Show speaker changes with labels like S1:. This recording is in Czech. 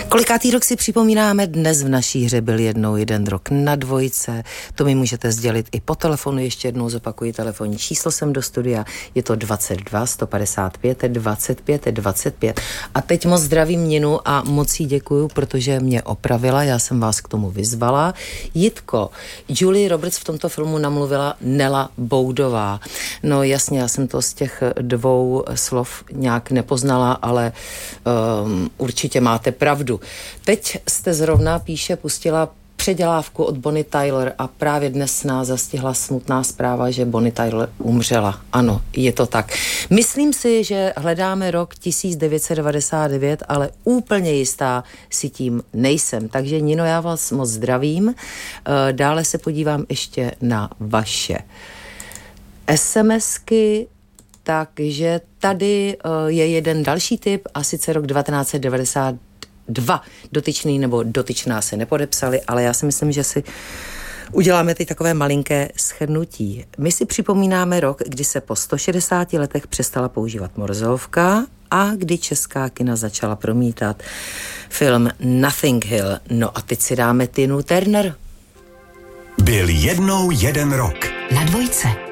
S1: Kolikátý rok si připomínáme dnes v naší hře byl jednou jeden rok na dvojce. To mi můžete sdělit i po telefonu, ještě jednou zopakuji telefonní číslo sem do studia, je to 22 155 25 25. A teď moc zdravím Ninu a moc jí děkuju, protože mě opravila, já jsem vás k tomu vyzvala. Jitko, Julie Roberts v tomto filmu namluvila Nela Boudová. No jasně, já jsem to z těch dvou slov nějak nepoznala, ale určitě máte pravdu. Teď jste zrovna, pustila předělávku od Bonnie Tyler a právě dnes nás zastihla smutná zpráva, že Bonnie Tyler umřela. Ano, je to tak. Myslím si, že hledáme rok 1999, ale úplně jistá si tím nejsem. Takže Nino, já vás moc zdravím. Dále se podívám ještě na vaše SMSky. Takže tady je jeden další tip, a sice rok 1992. Dotyčný nebo dotyčná se nepodepsali, ale já si myslím, že si uděláme teď takové malinké shrnutí. My si připomínáme rok, kdy se po 160 letech přestala používat morzovka a kdy česká kina začala promítat film Nothing Hill. No a teď si dáme Tinu Turner.
S2: Byl jednou jeden rok.
S3: Na dvojce.